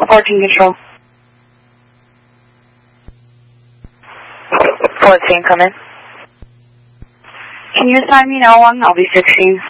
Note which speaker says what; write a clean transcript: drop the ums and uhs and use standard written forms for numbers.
Speaker 1: 14 control.
Speaker 2: 14, come in.
Speaker 1: Can you assign me an L1? I'll be 16.